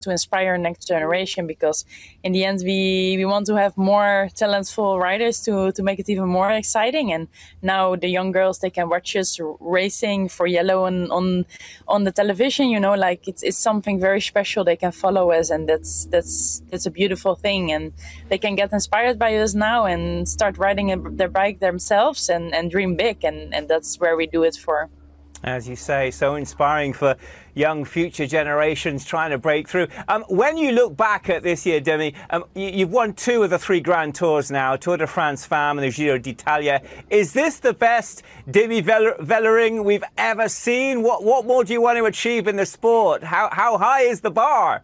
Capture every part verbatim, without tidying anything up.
to inspire next generation, because in the end we we want to have more talentful riders to to make it even more exciting. And now the young girls, they can watch us racing for Yellow on on, on the television, you know, like it's, it's something very special. They can follow us, and that's that's that's a beautiful thing. And they can get inspired by us now and start riding a, their bike themselves and, and dream big, and, and that's where we do it for. As you say, so inspiring for young future generations trying to break through. Um, when you look back at this year, Demi, um, you, you've won two of the three Grand Tours now, Tour de France Femmes and the Giro d'Italia. Is this the best Demi Vollering we've ever seen? What, what more do you want to achieve in the sport? How, how high is the bar?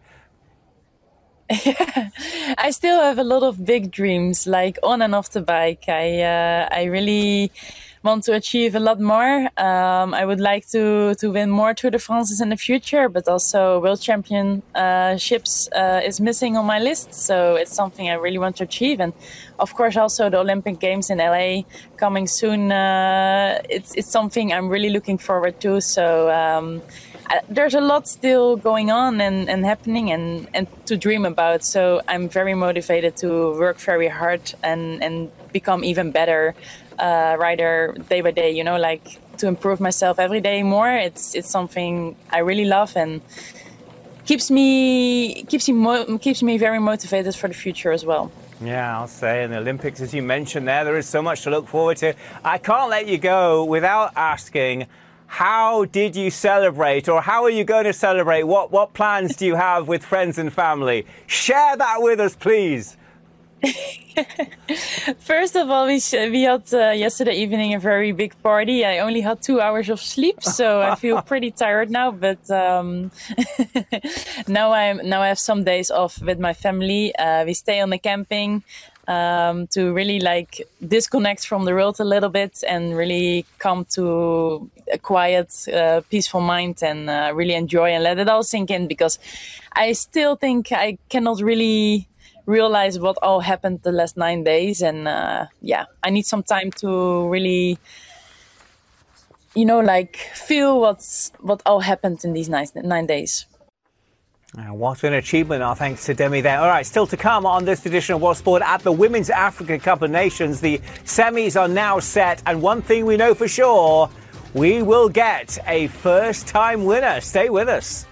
Yeah, I still have a lot of big dreams, like on and off the bike. I uh, I really want to achieve a lot more. Um, I would like to to win more Tour de France's in the future, but also World Championships uh, is missing on my list. So it's something I really want to achieve. And of course, also the Olympic Games in L A coming soon. Uh, it's it's something I'm really looking forward to. So. Um, There's a lot still going on and, and happening and, and to dream about. So I'm very motivated to work very hard and, and become even better uh, rider day by day, you know, like to improve myself every day more. It's it's something I really love and keeps me keeps me mo keeps me very motivated for the future as well. Yeah, I'll say in the Olympics, as you mentioned there, there is so much to look forward to. I can't let you go without asking, how did you celebrate, or how are you going to celebrate? What what plans do you have with friends and family? Share that with us, please. First of all, we, we had uh, yesterday evening a very big party. I only had two hours of sleep, so I feel pretty tired now. But um, now I'm now I have some days off with my family. Uh, we stay on the camping. Um, to really like disconnect from the world a little bit and really come to a quiet, uh, peaceful mind and uh, really enjoy and let it all sink in, because I still think I cannot really realize what all happened the last nine days. And uh, yeah, I need some time to really, you know, like feel what's, what all happened in these nine, nine days. Uh, what an achievement, our thanks to Demi there. All right, still to come on this edition of World Sport at the Women's Africa Cup of Nations. The semis are now set, and one thing we know for sure, we will get a first-time winner. Stay with us.